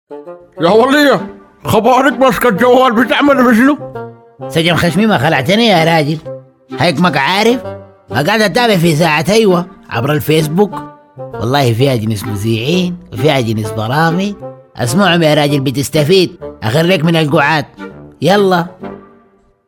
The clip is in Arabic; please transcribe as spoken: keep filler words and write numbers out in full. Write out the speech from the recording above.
يا ولية، خبارك ماسكة الجوال بتعمل بشنو؟ سجن خشمي ما خلعتني يا راجل، هيك عارف ما قاعد اتابع في ساعة ايوه عبر الفيسبوك. والله فيها جنس مذيعين وفيها جنس برامج، اسمعهم يا راجل بتستفيد، اخريك من القعاد. يلا